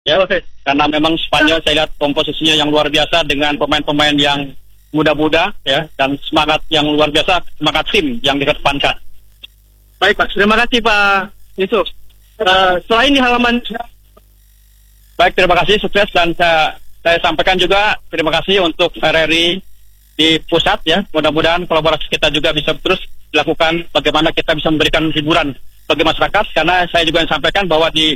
ya. Karena memang Spanyol saya lihat komposisinya yang luar biasa dengan pemain-pemain yang muda-muda ya, dan semangat yang luar biasa, semangat tim yang dikedepankan. Baik Pak, terima kasih Pak Yusuf. Selain di halaman... Baik, terima kasih, sukses, dan saya sampaikan juga terima kasih untuk RRI di pusat ya. Mudah-mudahan kolaborasi kita juga bisa terus dilakukan bagaimana kita bisa memberikan hiburan bagi masyarakat, karena saya juga sampaikan bahwa di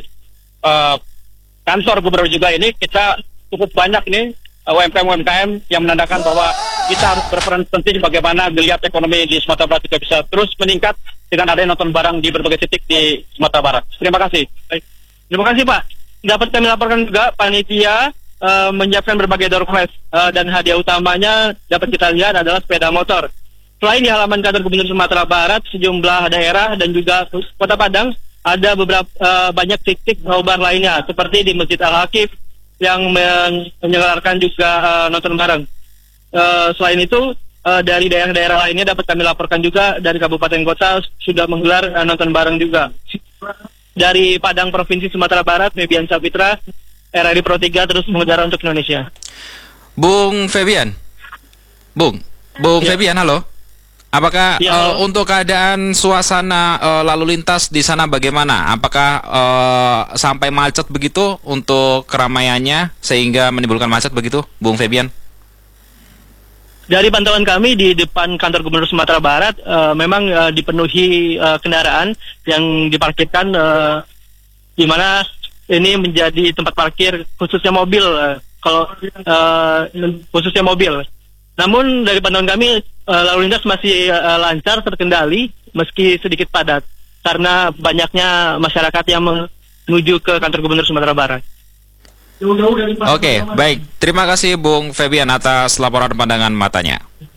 kantor gubernur juga ini kita cukup banyak ini UMKM yang menandakan bahwa kita harus berperan penting bagaimana geliat ekonomi di Sumatera Barat juga bisa terus meningkat dengan adanya nonton bareng di berbagai titik di Sumatera Barat. Terima kasih. Baik. Terima kasih Pak. Dapat kami laporkan juga panitia menyiapkan berbagai door prize dan hadiah utamanya dapat kita lihat adalah sepeda motor. Selain di halaman kantor Gubernur Sumatera Barat, sejumlah daerah dan juga Kota Padang ada beberapa banyak titik nobar lainnya seperti di Masjid Al-Hakif yang menyelenggarakan juga nonton bareng. Selain itu dari daerah-daerah lainnya dapat kami laporkan juga dari kabupaten kota sudah menggelar nonton bareng juga. Dari Padang Provinsi Sumatera Barat, Febian Sapitra, RRI Pro 3 terus mengudara untuk Indonesia. Bung Febian, Bung Ya. Febian, halo. Apakah Ya, halo. untuk keadaan suasana lalu lintas di sana bagaimana? Apakah sampai macet begitu untuk keramaiannya sehingga menimbulkan macet begitu, Bung Febian? Dari pantauan kami di depan kantor Gubernur Sumatera Barat memang dipenuhi kendaraan yang diparkirkan di mana ini menjadi tempat parkir khususnya mobil khususnya mobil. Namun dari pantauan kami lalu lintas masih lancar terkendali meski sedikit padat karena banyaknya masyarakat yang menuju ke kantor Gubernur Sumatera Barat. Oke, baik. Terima kasih Bung Febian atas laporan pandangan matanya.